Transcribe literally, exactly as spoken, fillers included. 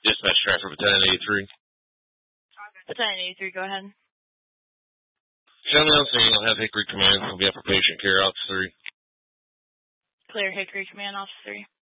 Dispatch traffic, Battalion eighty-three. Battalion eighty-three, go ahead. Show me on scene. I'll have Hickory Command. I'll be up for patient care, Officer three. Clear Hickory Command, Officer three.